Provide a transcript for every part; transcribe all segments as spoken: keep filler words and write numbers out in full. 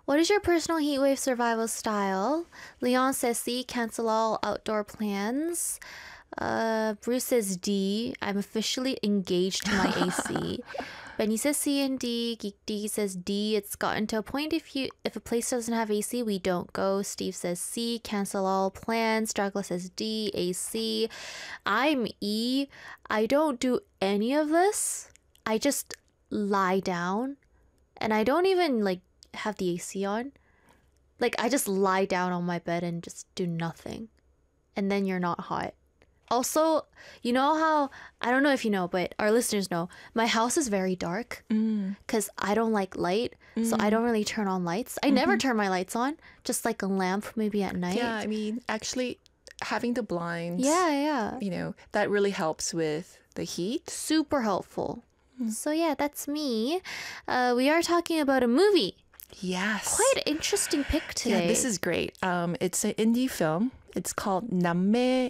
What is your personal heatwave survival style? Leon says C, cancel all outdoor plans. Uh, Bruce says D, I'm officially engaged to my A C. Benny says C and D. Geek D says D. It's gotten to a point if you if a place doesn't have A C, we don't go. Steve says C. Cancel all plans. Dracula says D. A C. I'm E. I don't do any of this. I just lie down, and I don't even like have the A C on. Like I just lie down on my bed and just do nothing, and then you're not hot. Also, you know how, I don't know if you know, but our listeners know, my house is very dark because mm. I don't like light. Mm. So I don't really turn on lights. I mm-hmm. never turn my lights on, just like a lamp maybe at night. Yeah, I mean, actually having the blinds, yeah, yeah. you know, that really helps with the heat. Super helpful. Mm. So yeah, that's me. Uh, we are talking about a movie. Yes. Quite an interesting pick today. Yeah, this is great. Um, it's an indie film. It's called 남매의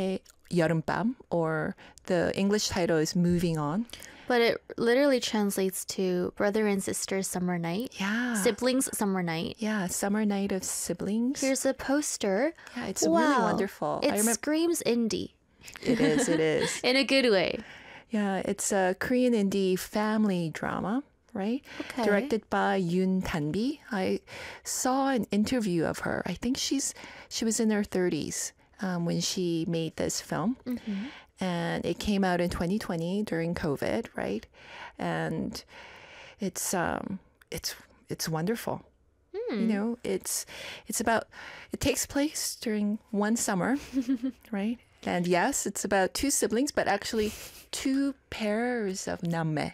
여름밤, or the English title is Moving On. But it literally translates to brother and sister summer night. Yeah. Siblings summer night. Yeah, summer night of siblings. Here's a poster. Yeah, it's wow. really wonderful. It I remember- screams indie. It is, it is. In a good way. Yeah, it's a Korean indie family drama, right? Okay. Directed by Yoon Tanbi. I saw an interview of her. I think she's she was in her thirties. Um, when she made this film. Mm-hmm. And it came out in twenty twenty during COVID, right? And it's um, it's it's wonderful. Mm. You know, it's it's about it takes place during one summer, right? And yes, it's about two siblings, but actually two pairs of 남매.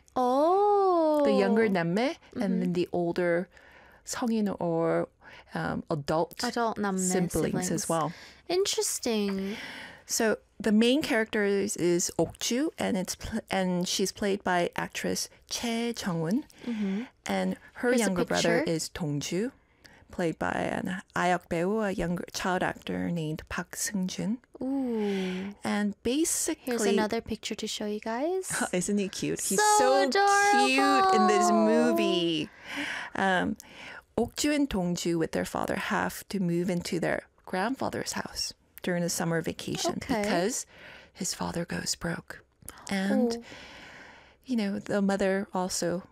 Oh, the younger 남매 mm-hmm. and then the older 성인 or um, adult, adult 남매 siblings, siblings as well. Interesting. So the main character is, is Ok-ju, and it's pl- and she's played by actress Choi Jung-un, mm-hmm. and her Here's younger brother is Dong-ju, played by an 아역 배우, a younger child actor named Park Seung-jun. Ooh. And basically, here's another picture to show you guys. Isn't he cute? He's so, so adorable. cute in this movie. Um, Ok-ju and Dong-ju with their father have to move into their grandfather's house during the summer vacation okay. because his father goes broke. And, oh. you know, the mother also...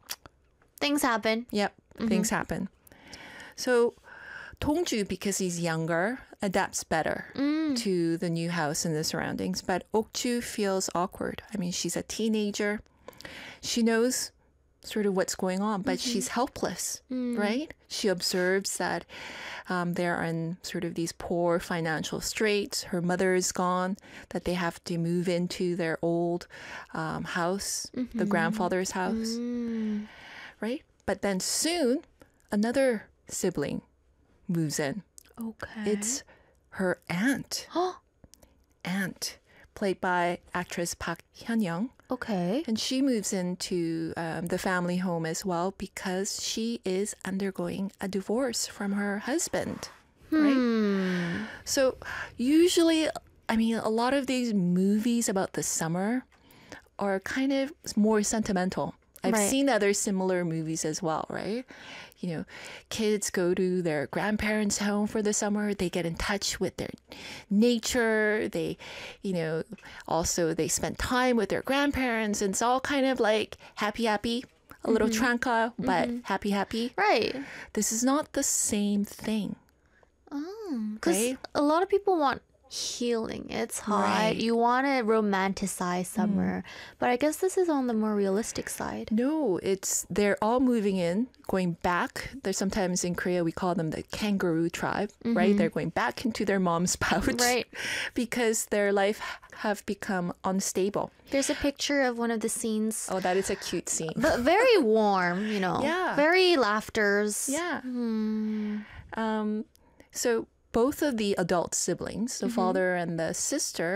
Things happen. Yep, mm-hmm. things happen. So Dong-ju, because he's younger, adapts better mm. to the new house and the surroundings. But Ok-ju feels awkward. I mean, she's a teenager. She knows sort of what's going on, but mm-hmm. she's helpless, mm. right? She observes that um, they're in sort of these poor financial straits. Her mother is gone, that they have to move into their old um, house, mm-hmm. the grandfather's house, mm. right? But then soon, another sibling moves in. Okay. It's her aunt. Aunt, played by actress Park Hyun-young. Okay. And she moves into um, the family home as well because she is undergoing a divorce from her husband. Hmm. Right? So usually, I mean, a lot of these movies about the summer are kind of more sentimental. I've right. seen other similar movies as well, right? You know, kids go to their grandparents' home for the summer. They get in touch with their nature. They, you know, also they spend time with their grandparents. And it's all kind of like happy, happy, a little mm-hmm. tranca, but mm-hmm. happy, happy. Right. This is not the same thing. Oh, because right? a lot of people want healing. It's hot. Right. You want to romanticize summer. Mm. But I guess this is on the more realistic side. No, it's they're all moving in, going back. There's sometimes in Korea we call them the kangaroo tribe, mm-hmm. right? They're going back into their mom's pouch. Right. Because their life have become unstable. There's a picture of one of the scenes. Oh, that is a cute scene. But very warm, you know. Yeah. Very laughters. Yeah. Hmm. Um, so both of the adult siblings, the mm-hmm. father and the sister,